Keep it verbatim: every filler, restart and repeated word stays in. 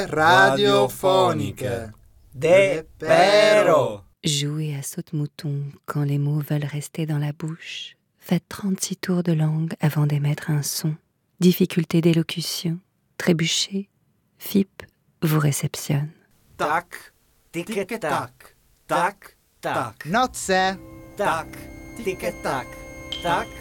radiophonique des Perros. Jouez à saute-mouton quand les mots veulent rester dans la bouche. Faites trente-six tours de langue avant d'émettre un son. Difficulté d'élocution, trébuchez, F I P vous réceptionne. Tac, tic-tac, tac, tac. Notze. Tac, tic-tac, tac.